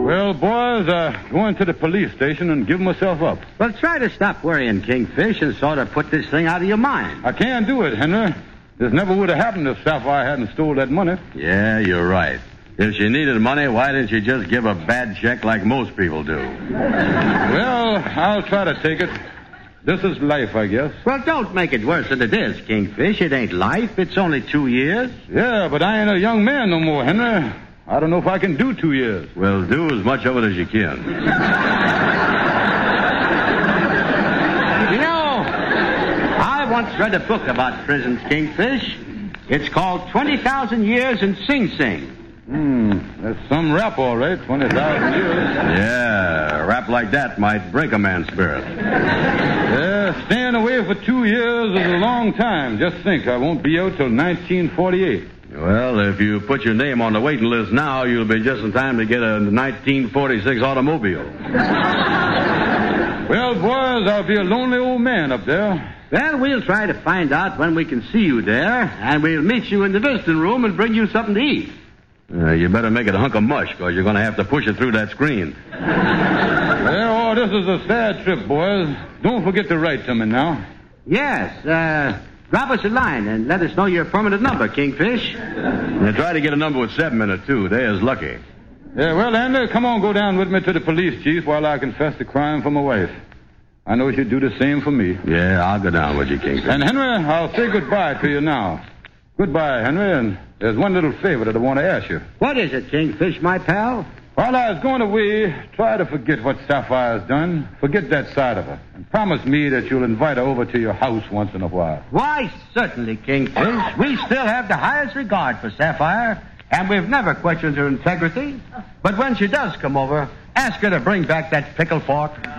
Well, boys, going to the police station and give myself up. Well, try to stop worrying, Kingfish, and sort of put this thing out of your mind. I can't do it, Henry. This never would have happened if Sapphire hadn't stole that money. Yeah, you're right. If she needed money, why didn't she just give a bad check like most people do? Well, I'll try to take it. This is life, I guess. Well, don't make it worse than it is, Kingfish. It ain't life. It's only 2 years. Yeah, but I ain't a young man no more, Henry. I don't know if I can do 2 years. Well, do as much of it as you can. You know, I once read a book about prisons, Kingfish. It's called 20,000 Years in Sing Sing. That's some rap, all right. 20,000 years. Yeah, a rap like that might break a man's spirit. Yeah, staying away for 2 years is a long time. Just think, I won't be out till 1948. Well, if you put your name on the waiting list now, you'll be just in time to get a 1946 automobile. Well, boys, I'll be a lonely old man up there. Well, we'll try to find out when we can see you there, and we'll meet you in the visiting room and bring you something to eat. You better make it a hunk of mush, because you're going to have to push it through that screen. Well, this is a sad trip, boys. Don't forget to write to me now. Yes, drop us a line and let us know your permanent number, Kingfish. Now, try to get a number with 7 in it, too. They is lucky. Yeah, well, Andy, come on, go down with me to the police chief while I confess the crime for my wife. I know she'd do the same for me. Yeah, I'll go down with you, Kingfish. And, Henry, I'll say goodbye to you now. Goodbye, Henry, and there's one little favor that I want to ask you. What is it, Kingfish, my pal? While I was going away, try to forget what Sapphire's done. Forget that side of her. And promise me that you'll invite her over to your house once in a while. Why, certainly, Kingfish. We still have the highest regard for Sapphire, and we've never questioned her integrity. But when she does come over, ask her to bring back that pickle fork.